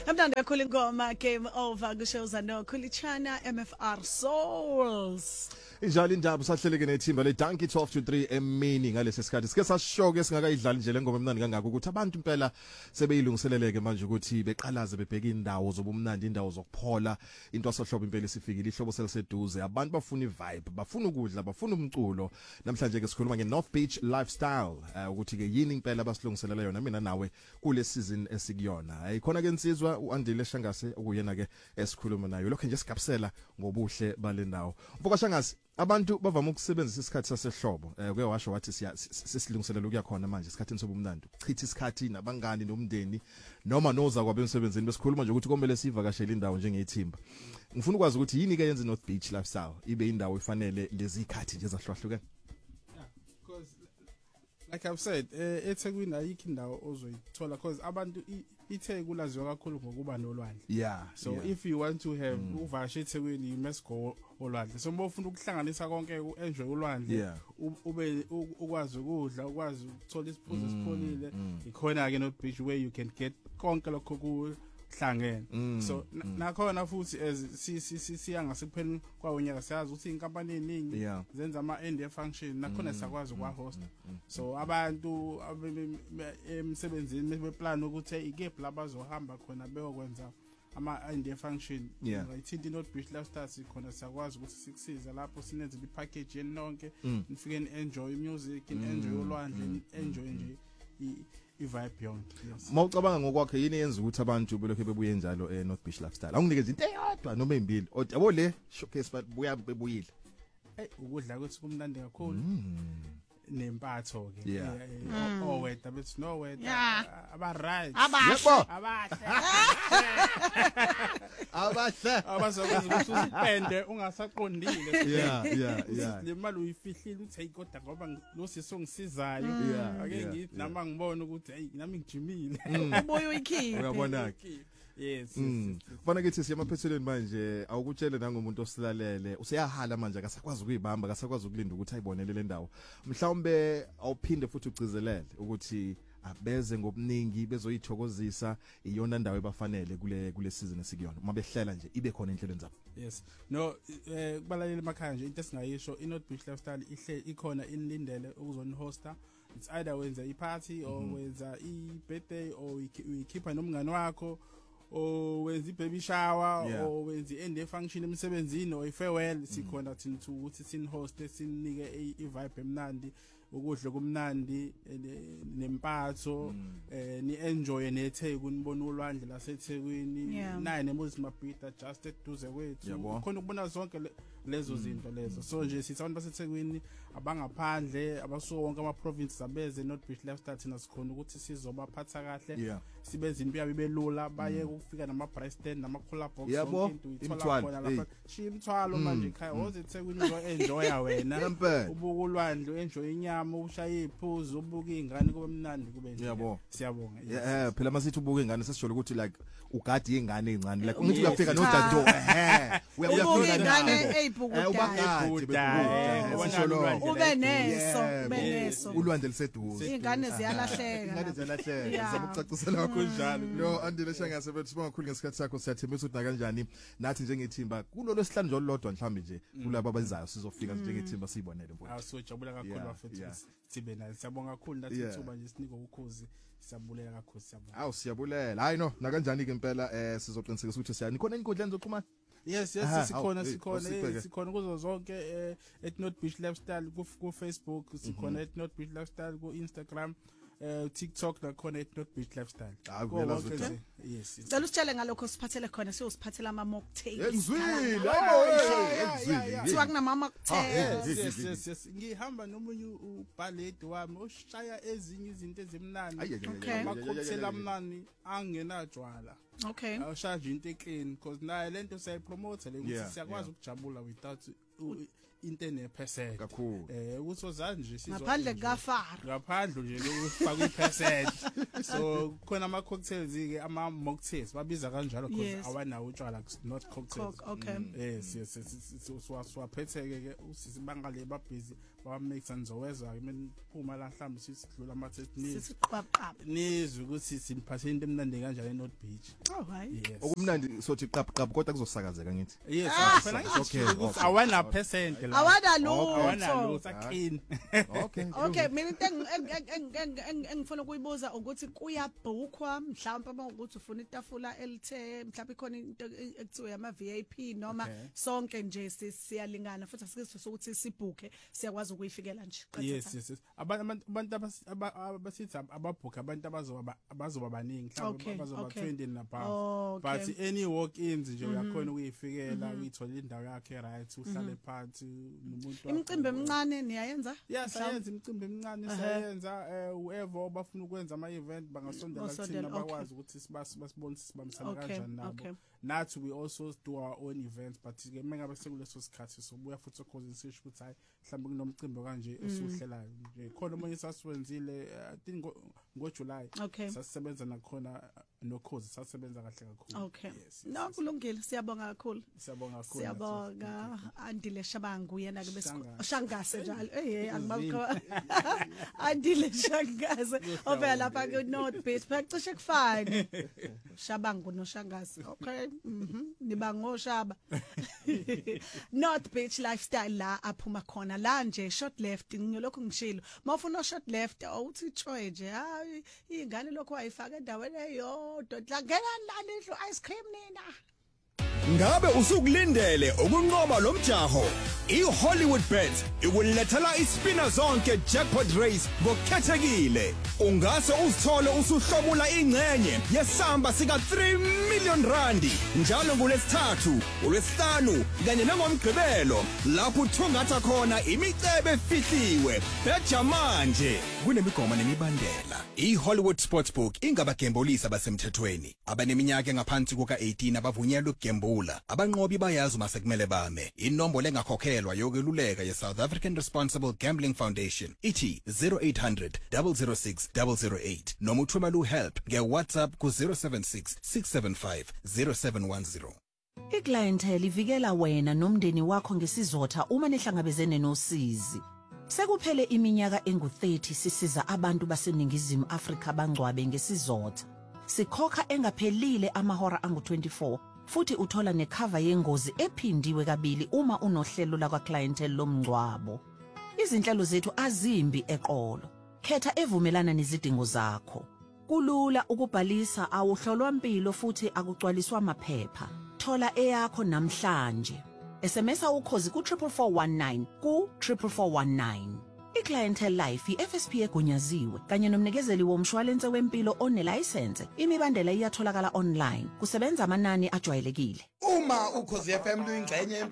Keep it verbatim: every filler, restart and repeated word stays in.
Kamnandi kakhulu ingoma Game Over kushoza no Kulichana M F R Souls. Injalo indaba sahleleke nethimba le Donkey twelve to three emini ngalesi sikhathi. Sike sashoke singakayidlali nje lengoma emnandi kangaka ukuthi abantu impela sebeyilungiseleleke manje ukuthi beqalaze bebheka indawo zobumnandi, indawo zokuphola, into asohlobo impela isifikile, ihlobo seliseduze. Abantu bafuna ivibe, bafuna ukudla, bafuna umculo. Namhlanje ke sikhuluma nge North Beach lifestyle ukuthi ke yini impela abasilungiselela yona mina nawe kule season esikuyona. Ayikhona ke insizwa uAndile Shangase okuyena ke esikhuluma nayo. Lokho nje sigabsela ngobuhle balendawo. Mfoka Shangase, abantu bavama ukusebenzisa isikhathi sasehlobo. Eh uke washo wathi sisilungiselela ukuya khona manje isikhathini sobumnandi. Chitha isikhathi nabangani nomndeni noma noza kwabe emsebenzini besikhuluma nje ukuthi komele sivakashele indawo njengethimba. Ngifuna ukwazi ukuthi yini ke yenza North Beach lifestyle ibe indawo efanele lezi ikhathi nje zahlwahlukene. Yeah, because like I've said, eh eThekwini ayikho indawo ozoyithola because abantu iThekwini laziwa kakhulu ngokuba nolwandle. Yeah. So yeah. if you want to have mm. uvashe eThekwini you must go olwandle. So mawufuna ukuhlanganisa konke uenjoy ulwandle, yeah. ube ukwazi ukudla, ukwazi ukuthola isiphuzo sipholile, ikhona ke North Beach where you can get konke lokho ku hlangene. Mm, so mm. nakhona futhi as si si siya ngasekupheni kwawunyaka siyazi ukuthi inkampani eningi yeah. zenza ama end function nakhona mm, sakwazi ukwa host. Mm, mm, so abantu emsebenzini beplan ukuthi ikephi labazohamba khona beyokwenza ama end function. Yeah. Ngithinta North Beach lifestyle sikhona sakwazi ukuthi sikusiza lapho sinenze i package yeni lonke mm. nifike enjoy music, enjoy ulwandle, enjoy nje i-vibe beyond. Yes. Mawucabanga ngokwakhe yini yenza ukuthi abantu belokho bebuye njalo e North Beach lifestyle? Awunikeze into eyodwa noma ezimbili. Yabo le showcase babuya bebuyile. Eh ukudla kwethu kumnandi kakhulu. Mm. Nempatho ke. Yeah. Oh wethu bethi no wethu aba right. Abahle. Abahle. Abahle. Abazokwazi ukuthi usipende ungasaqondile. Yeah, yeah, yeah. Le mali uyifihlile uthi hey kodwa ngoba lo sisongisizayo. Ake ngithi nama ngibona ukuthi hey nami ngijimile. Ubuye uyikhiphe. Uyabona ke. Yes. Bana kithi siyamaphethelweni manje awukutshele nangomuntu osilalele useyahala manje akasakwazi ukuyibamba akasakwazi ukulinda ukuthi ayibonele le ndawo. Mhlawumbe awuphinde futhi ucizelele ukuthi abeze ngobuningi bezoyithokozisa iyona ndawo ebafanele kule kule season esikuyona. Uma behlela nje ibe khona enhlelweni zabo. Yes. No eh kubalaleli emakhaya nje into esingayisho iNorth Beach lifestyle ihle ikhona inilindele ukuzonihosta. It's either wenza iparty or wenza i-birthday or uyikhipha nomngane wakho o wenza ibaby shower yeah. o wenza end function emsebenzini or farewell sikhona thina ukuthi sin host sinike i-vibe emnandi ukudla kumnandi nempatho eh ni enjoy neThekwini nibona ulwandle laseThekwini naye neMoses Mabhida just eduze kwethu khona ukubona zonke lezo zinto lezo. So nje sithi abantu baseThekwini abangaphandle abasuka wonke ama provinces abeze North Beach lifestyle thina sikhona ukuthi sizobaphatha kahle sibenza into yabe belula baye ukufika nama price stand nama cola box zonke into uyithola khona lapha shi imthwalo manje ekhaya woze eThekwini uzo enjoya wena ubuka ulwandle enjoy inyama ushaye iphuzu ubuka ingane kube mnandi kube nje. Siyabonga. Yeah phela masithi ubuka ingane sesijolo ukuthi like ugadi ingane ezincane like umuntu uyafika nodado ehe uyafika ingane eyibhukuda ubagadi ube neso ube neso ulwandle liseduze ingane ziyalahleka ingane ziyalahleka sizama ukucacisela kanjalo. No Andile Shangase bethu bangakhulu ngesikhathi sakho siyathembisa ukuthi na kanjani nathi njengethimba kulolo sihlanje olulodwa mhlambi nje kulabo abazayo sizofika njengethimba siyibonele mfowethu. Awusojabula kakhulu bafethu sibe nayo siyabonga kakhulu nathi ithuba nje sinike ukukhuzi siyabulela kakhulu siyabonga. Awu siyabulela hayi no na kanjani ke impela eh sizoqinisekisa ukuthi siya nikhona inkundla zokuxhumana. Yes yes sikhona sikhona sikhona kuzo zonke at North Beach lifestyle ku Facebook sikhona at North Beach lifestyle ku Instagram eh TikTok nakhona at North Beach lifestyle. Yes Cela usitshele ngalokho siphathele khona siyosiphathela ama mocktails. Yenzwile hayibo yenzwile siwa kunama mocktails. Yes yes yes ngihamba nomunye uballet wami oshaya ezinye izinto ezimnandi ama cocktail amnani angenajwala. Okay. Awushaje into eclean because naye lento siyayipromote le ukuthi siyakwazi ukujabula without into ene percent kakhulu eh ukuthi ozange nje sizwa ngaphandle kafara ngaphandle nje lokufaka i-percent. So khona ama cocktails ke ama mocktails babiza kanjalo because awanawo utshwala not cocktails. Okay. Yes yes siwaphetheke ke usibanga le babhizi bawamixa nizoweza mina phuma la mhlawumbe sisidlula ama test nizi sisiqhaqhaba nizwe ukuthi siniphathe into emnandi kanjani eNorth Beach. oh hayi Yes. okumnandi sothi qap qap kodwa kuzosakazeka ngithi Yes, phela okay, ngisho okay. awana percent la. awana Awana lutho lutho clean. okay okay mina into engifuna ukuyibuza ukuthi kuyabhukwa mhlawumbe uma ukuthi ufuna itafula elithe mhlawumbe khona into ekuthiwa ama V I P noma Okay. sonke nje siyalingana futhi asikho sokuthi sibhuke siyakwazi ukuyifikela nje Yes, yes, yes. Abantu abantu abasithi ababhuka abantu abazoba abazoba baningi mhlawumbe Okay, abazoba okay. twenty napha. Oh, okay. But any walk-ins nje uyakhona ukuyifikela uyithola indawo yakhe right uhlale phansi nomuntu. imicimbi emincane niyayenza Yes, sayenza imicimbi emincane sayenza eh whoever obafuna ukwenza ama event bangasondela Basondela, kuthina okay. bakwazi ukuthi sibasibone sibambisana Okay, kanjani nabo. okay. Nathi we also do our own events but ke mengabe sekuleso sikhathi so buya futhi cause sisho ukuthi hayi mhlawumbe kunomcimbi kanje esuhlelayo nje khona omunye sasiwenzile I think ngo July Okay. sasisebenza nakhona no cause sasebenza kahle kakhulu. Okay. Yes, yes, No yes. kulungile siyabonga kakhulu. Siyabonga kakhulu. Siyabonga Andile Shabangu yena ke Shangase. besikhangase njalo. Eh angibakho. Andile Shangase ovela lapha ku North Beach phacishe kufani. Shabangu no Shangase. Okay. Mhm. Niba ngoshaba. North Beach lifestyle la aphuma khona la nje short left ngilokho ngishilo. Mawufuna short left awuthi choy nje. Hayi ingane lokho ayifaka endaweni eyodwa. Ngena la nidlo ice cream nina. Ngabe usukulindele ukunqoba lomjaho iHollywood Bet ikulethela ispina zonke jackpot race ngokukhethekile ungase uzithole usuhlomula ingcenye yesamba sika three million rand njalo ngolesithathu olwesihlanu kanye nangomgqibelo lapho uthungatha khona imicebe efihliwe beja manje kunemigomo nemibandela iHollywood Sportsbook ingabagembolisi abasemthethweni abaneminyaka engaphansi kuka eighteen abavunyelwe ukugembula abanqobi bayazi uma sekumele bame inombolo engakhokhelwa yokweluleka ye-South African Responsible Gambling Foundation ithi zero eight hundred, zero zero six, zero zero eight noma uthumela uhelp nge-WhatsApp ku zero seven six, six seven five, zero seven one zero. iClientele ivikela wena nomndeni wakho ngesizotha uma nihlangabezene nosizi. Sekuphele iminyaka engu thirty sisiza abantu baseningizimu Afrika bangcwabe ngesizotha. Sikhokha engaphelile amahora angu twenty-four futhi uthola necover yengozi ephindiwe kabili uma unohlelo la kwaClientele lomngcwabo. Izinhlelo zethu azimbi eqolo. Khetha evumelana nezidingo zakho. Kulula ukubhalisa awuhlolwa impilo futhi akucwaliswa amaphepha. Thola eyakho namhlanje. S M S ukhozi ku four four one nine ku four four one nine. iClientele Life i-F S P egunyaziwe kanye nomnikezeli womshwalense wempilo onelicense. Imibandela iyatholakala online. Kusebenza amanani ajwayelekile. Uma ukhozi F M luyingxenye